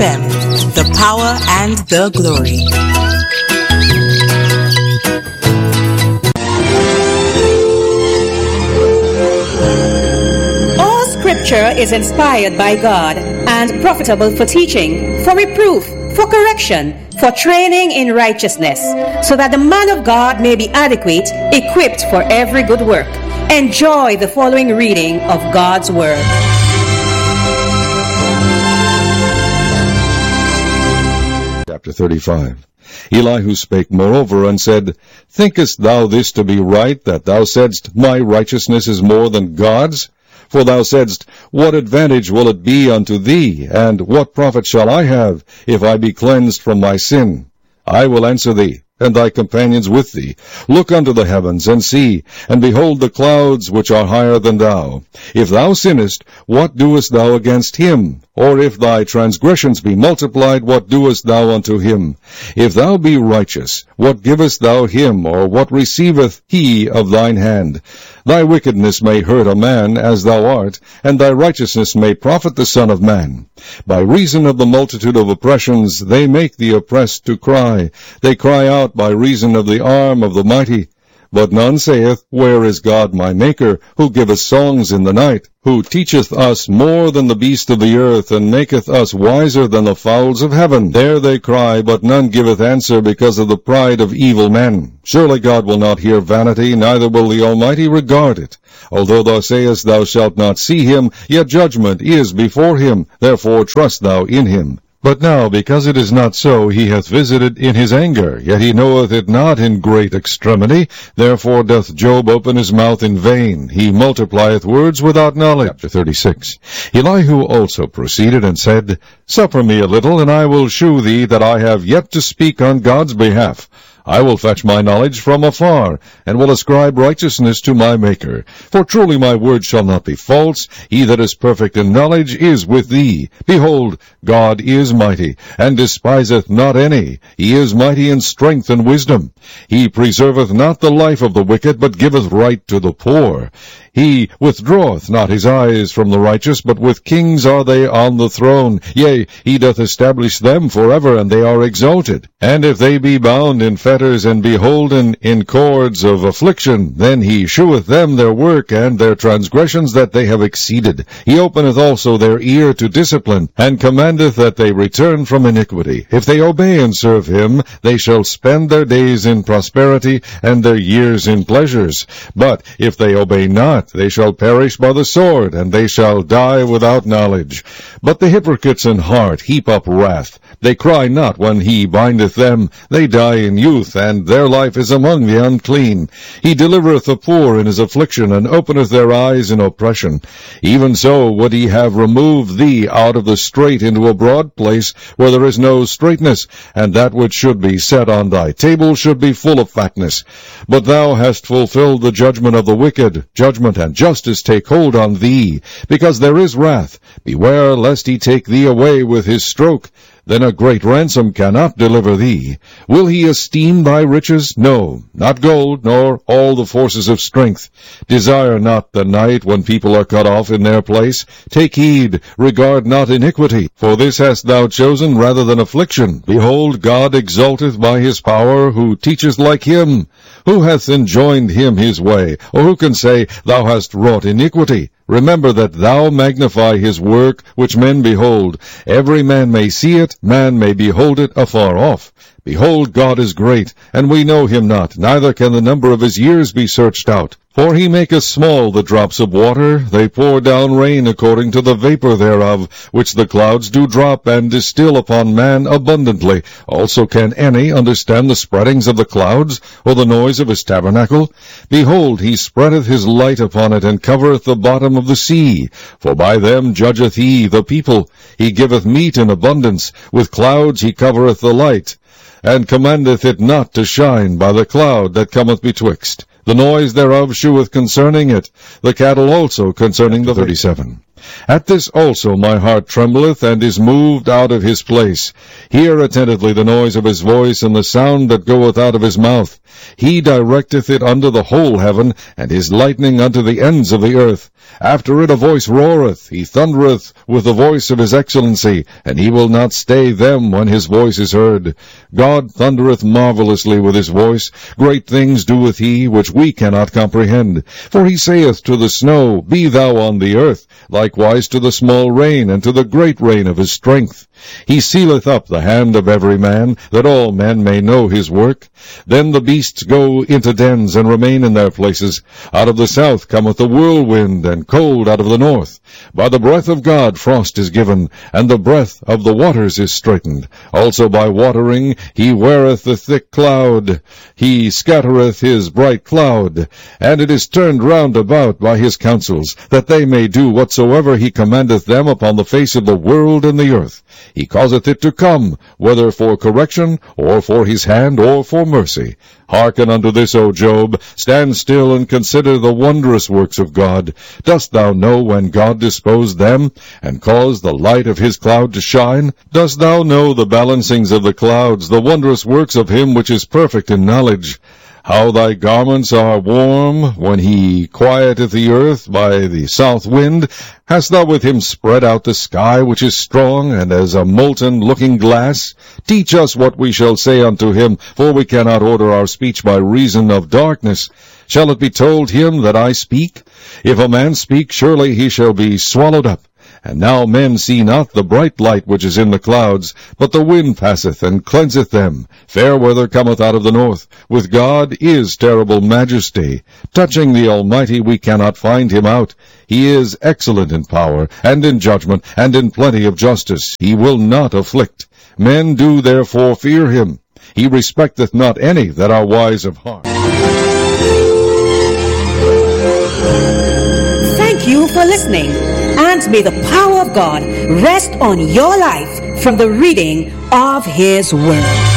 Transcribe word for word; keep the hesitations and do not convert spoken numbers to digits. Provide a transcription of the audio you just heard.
M, the power and the glory. All scripture is inspired by God and profitable for teaching, for reproof, for correction, for training in righteousness, so that the man of God may be adequate, equipped for every good work. Enjoy the following reading of God's Word. Chapter thirty-five. Elihu spake moreover and said, Thinkest thou this to be right, that thou saidst, My righteousness is more than God's? For thou saidst, What advantage will it be unto thee, and what profit shall I have, if I be cleansed from my sin? I will answer thee, and thy companions with thee. Look unto the heavens, and see, and behold the clouds which are higher than thou. If thou sinnest, what doest thou against him? Or if thy transgressions be multiplied, what doest thou unto him? If thou be righteous, what givest thou him, or what receiveth he of thine hand? Thy wickedness may hurt a man, as thou art, and thy righteousness may profit the Son of Man. By reason of the multitude of oppressions, they make the oppressed to cry. They cry out by reason of the arm of the mighty. But none saith, Where is God my Maker, who giveth songs in the night, who teacheth us more than the beasts of the earth, and maketh us wiser than the fowls of heaven? There they cry, but none giveth answer, because of the pride of evil men. Surely God will not hear vanity, neither will the Almighty regard it. Although thou sayest thou shalt not see him, yet judgment is before him, therefore trust thou in him. But now, because it is not so, he hath visited in his anger, yet he knoweth it not in great extremity. Therefore doth Job open his mouth in vain. He multiplieth words without knowledge. Chapter thirty-six. Elihu also proceeded and said, Suffer me a little, and I will shew thee that I have yet to speak on God's behalf. I will fetch my knowledge from afar, and will ascribe righteousness to my Maker. For truly my word shall not be false. He that is perfect in knowledge is with thee. Behold, God is mighty, and despiseth not any. He is mighty in strength and wisdom. He preserveth not the life of the wicked, but giveth right to the poor. He withdraweth not his eyes from the righteous, but with kings are they on the throne. Yea, he doth establish them forever, and they are exalted. And if they be bound in fetters and beholden in cords of affliction, then he sheweth them their work and their transgressions that they have exceeded. He openeth also their ear to discipline, and commandeth that they return from iniquity. If they obey and serve him, they shall spend their days in prosperity, and their years in pleasures. But if they obey not, they shall perish by the sword, and they shall die without knowledge. But the hypocrites in heart heap up wrath. They cry not when he bindeth them. They die in youth, and their life is among the unclean. He delivereth the poor in his affliction, and openeth their eyes in oppression. Even so would he have removed thee out of the strait into a broad place, where there is no straightness, and that which should be set on thy table should be full of fatness. But thou hast fulfilled the judgment of the wicked. Judgment and justice take hold on thee, because there is wrath. Beware lest he take thee away with his stroke. Then a great ransom cannot deliver thee. Will he esteem thy riches? No, not gold, nor all the forces of strength. Desire not the night when people are cut off in their place. Take heed, regard not iniquity, for this hast thou chosen rather than affliction. Behold, God exalteth by his power, who teacheth like him. Who hath enjoined him his way? Or who can say, Thou hast wrought iniquity? Remember that thou magnify his work, which men behold. Every man may see it, man may behold it afar off. Behold, God is great, and we know him not, neither can the number of his years be searched out. For he maketh small the drops of water, they pour down rain according to the vapor thereof, which the clouds do drop, and distill upon man abundantly. Also can any understand the spreadings of the clouds, or the noise of his tabernacle? Behold, he spreadeth his light upon it, and covereth the bottom of the sea. For by them judgeth he the people. He giveth meat in abundance. With clouds he covereth the light, and commandeth it not to shine by the cloud that cometh betwixt. The noise thereof sheweth concerning it, the cattle also concerning the thirty-seven. At this also my heart trembleth, and is moved out of his place. Hear attentively the noise of his voice, and the sound that goeth out of his mouth. He directeth it unto the whole heaven, and his lightning unto the ends of the earth. After it a voice roareth, he thundereth with the voice of his excellency, and he will not stay them when his voice is heard. God thundereth marvelously with his voice. Great things doeth he, which we cannot comprehend. For he saith to the snow, Be thou on the earth, likewise to the small rain, and to the great rain of his strength. He sealeth up the hand of every man, that all men may know his work. Then the beasts go into dens, and remain in their places. Out of the south cometh the whirlwind, and cold out of the north. By the breath of God frost is given, and the breath of the waters is straitened. Also by watering he weareth the thick cloud. He scattereth his bright cloud, and it is turned round about by his counsels, that they may do whatsoever he commandeth them upon the face of the world and the earth. He causeth it to come, whether for correction, or for his hand, or for mercy. Hearken unto this, O Job. Stand still, and consider the wondrous works of God. Dost thou know when God disposed them, and caused the light of his cloud to shine? Dost thou know the balancings of the clouds, the wondrous works of him which is perfect in knowledge? How thy garments are warm, when he quieteth the earth by the south wind. Hast thou with him spread out the sky, which is strong, and as a molten looking glass? Teach us what we shall say unto him, for we cannot order our speech by reason of darkness. Shall it be told him that I speak? If a man speak, surely he shall be swallowed up. And now men see not the bright light which is in the clouds, but the wind passeth and cleanseth them. Fair weather cometh out of the north. With God is terrible majesty. Touching the Almighty we cannot find him out. He is excellent in power, and in judgment, and in plenty of justice. He will not afflict. Men do therefore fear him. He respecteth not any that are wise of heart. Thank you for listening, and may the power of God rest on your life from the reading of his word.